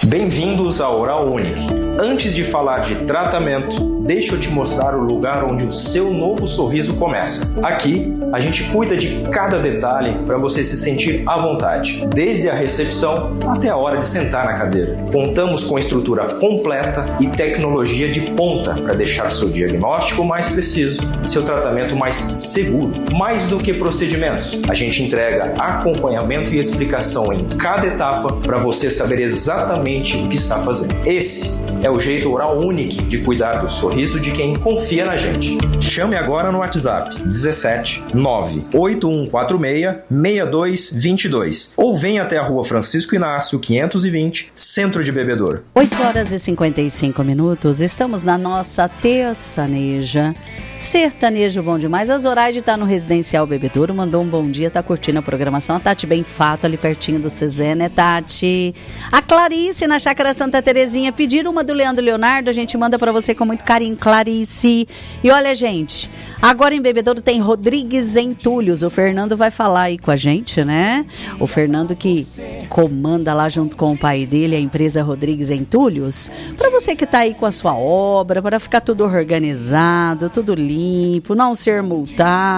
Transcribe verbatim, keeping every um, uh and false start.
Bem-vindos à Oral Unique. Antes de falar de tratamento, deixa eu te mostrar o lugar onde o seu novo sorriso começa. Aqui, a gente cuida de cada detalhe para você se sentir à vontade, desde a recepção até a hora de sentar na cadeira. Contamos com estrutura completa e tecnologia de ponta para deixar seu diagnóstico mais preciso e seu tratamento mais seguro. Mais do que procedimentos, a gente entrega acompanhamento e explicação em cada etapa para você saber exatamente o que está fazendo. Esse é o jeito Oral Unique de cuidar do sorriso de quem confia na gente. Chame agora no WhatsApp dezessete nove oito um quatro seis seis dois dois dois ou venha até a Rua Francisco Inácio quinhentos e vinte, Centro de Bebedouro. oito horas e cinquenta e cinco minutos, estamos na nossa terçaneja. Sertanejo bom demais. A Zoraide tá no Residencial Bebedouro, mandou um bom dia, tá curtindo a programação. A Tati Bem Fato ali pertinho do Cezé, né, Tati? A Clarice na Chácara Santa Terezinha, pediram uma do Leandro Leonardo, a gente manda pra você com muito carinho, Clarice. E olha, gente, agora em Bebedouro tem Rodrigues Entulhos. O Fernando vai falar aí com a gente, né? O Fernando que comanda lá junto com o pai dele a empresa Rodrigues Entulhos. Pra você que tá aí com a sua obra, para ficar tudo organizado, tudo limpo, não ser multado.